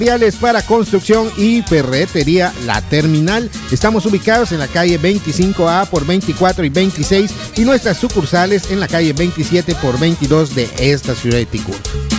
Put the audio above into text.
materiales para construcción y ferretería La Terminal. Estamos ubicados en la calle 25A por 24 y 26 y nuestras sucursales en la calle 27 por 22 de esta ciudad de Ticul.